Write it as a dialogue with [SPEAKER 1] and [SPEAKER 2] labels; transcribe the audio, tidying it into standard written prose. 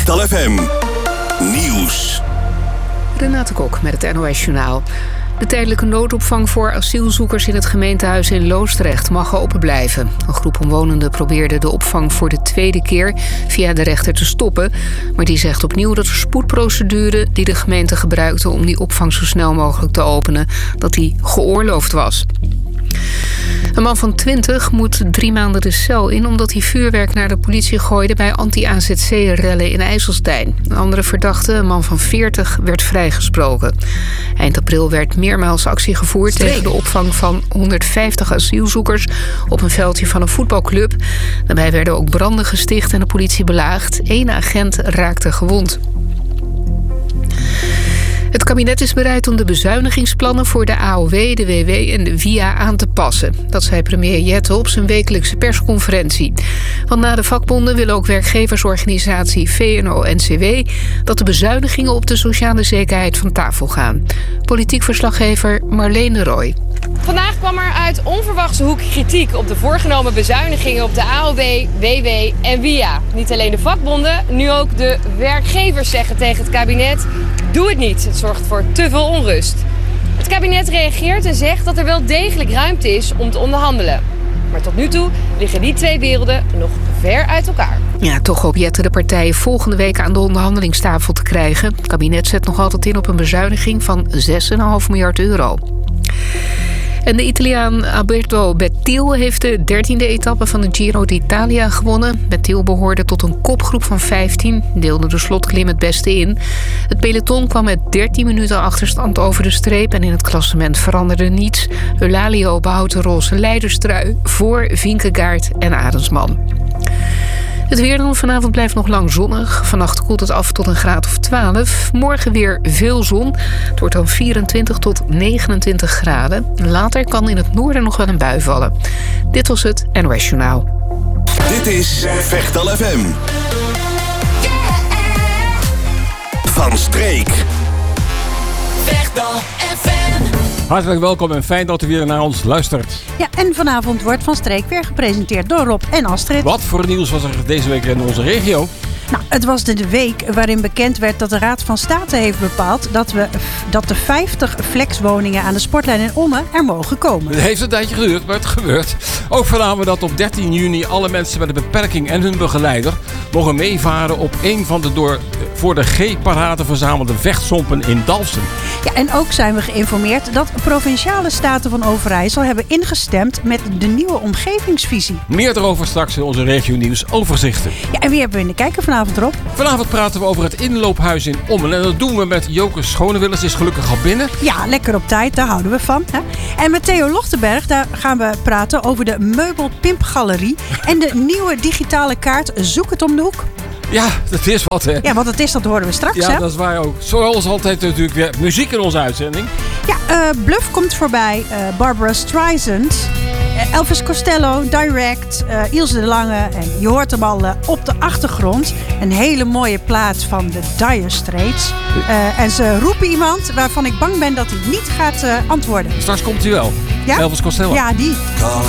[SPEAKER 1] Vechtal FM Nieuws.
[SPEAKER 2] Renate Kok met het NOS Journaal. De tijdelijke noodopvang voor asielzoekers in het gemeentehuis in Loosdrecht mag open blijven. Een groep omwonenden probeerde de opvang voor de tweede keer via de rechter te stoppen. Maar die zegt opnieuw dat de spoedprocedure die de gemeente gebruikte om die opvang zo snel mogelijk te openen, dat die geoorloofd was. Een man van 20 moet 3 maanden de cel in omdat hij vuurwerk naar de politie gooide bij anti-AZC-rellen in IJsselstein. Een andere verdachte, een man van 40, werd vrijgesproken. Eind april werd meermaals actie gevoerd tegen de opvang van 150 asielzoekers op een veldje van een voetbalclub. Daarbij werden ook branden gesticht en de politie belaagd. 1 agent raakte gewond. Het kabinet is bereid om de bezuinigingsplannen voor de AOW, de WW en de VIA aan te passen. Dat zei premier Jette op zijn wekelijkse persconferentie. Want na de vakbonden wil ook werkgeversorganisatie VNO-NCW dat de bezuinigingen op de sociale zekerheid van tafel gaan. Politiek verslaggever Marleen de Rooij.
[SPEAKER 3] Vandaag kwam er uit onverwachte hoek kritiek op de voorgenomen bezuinigingen op de AOW, WW en WIA. Niet alleen de vakbonden, nu ook de werkgevers zeggen tegen het kabinet: doe het niet, het zorgt voor te veel onrust. Het kabinet reageert en zegt dat er wel degelijk ruimte is om te onderhandelen. Maar tot nu toe liggen die twee werelden nog ver uit elkaar.
[SPEAKER 2] Ja, toch hoopt Jette de partijen volgende week aan de onderhandelingstafel te krijgen. Het kabinet zet nog altijd in op een bezuiniging van 6,5 miljard euro. En de Italiaan Alberto Bettiol heeft de 13e etappe van de Giro d'Italia gewonnen. Bettiol behoorde tot een kopgroep van 15, deelde de slotklim het beste in. Het peloton kwam met 13 minuten achterstand over de streep en in het klassement veranderde niets. Eulalia behoudt de roze leiderstrui voor Vingegaard en Arendsman. Het weer dan vanavond blijft nog lang zonnig. Vannacht koelt het af tot een graad of 12. Morgen weer veel zon. Het wordt dan 24 tot 29 graden. Later kan in het noorden nog wel een bui vallen. Dit was het NOS Journaal.
[SPEAKER 1] Dit is Vechtal FM. Van streek.
[SPEAKER 4] Vechtal FM.
[SPEAKER 5] Hartelijk welkom en fijn dat u weer naar ons luistert.
[SPEAKER 6] Ja, en vanavond wordt Van Streek weer gepresenteerd door Rob en Astrid.
[SPEAKER 5] Wat voor nieuws was er deze week in onze regio?
[SPEAKER 6] Nou, het was de week waarin bekend werd dat de Raad van State heeft bepaald dat de 50 flexwoningen aan de sportlijn in Ommen er mogen komen.
[SPEAKER 5] Het heeft een tijdje geduurd, maar het gebeurt. Ook vernamen dat op 13 juni alle mensen met een beperking en hun begeleider mogen meevaren op een van de voor de G-parade verzamelde vechtsompen in Dalfsen.
[SPEAKER 6] Ja, en ook zijn we geïnformeerd dat provinciale staten van Overijssel hebben ingestemd met de nieuwe omgevingsvisie.
[SPEAKER 5] Meer erover straks in onze regio-nieuws overzichten.
[SPEAKER 6] Ja, en wie hebben we in de kijker vanavond, Rob?
[SPEAKER 5] Vanavond praten we over het inloophuis in Ommen. En dat doen we met Joke Schonewillens, is gelukkig al binnen.
[SPEAKER 6] Ja, lekker op tijd, daar houden we van. Hè? En met Theo Lochtenberg, daar gaan we praten over de Meubelpimpgalerie en de nieuwe digitale kaart Zoek het om de hoek.
[SPEAKER 5] Ja, dat is wat, hè?
[SPEAKER 6] Ja, wat het is, dat horen we straks,
[SPEAKER 5] ja,
[SPEAKER 6] hè?
[SPEAKER 5] Dat is waar ook. Zoals altijd natuurlijk weer muziek in onze uitzending.
[SPEAKER 6] Ja, Bluff komt voorbij. Barbara Streisand. Elvis Costello, Direct. Ilse de Lange. En je hoort hem al op de achtergrond. Een hele mooie plaat van de Dire Straits. En ze roepen iemand waarvan ik bang ben dat hij niet gaat antwoorden.
[SPEAKER 5] Straks komt hij wel.
[SPEAKER 6] Ja?
[SPEAKER 5] Elvis Costello.
[SPEAKER 6] Ja, die.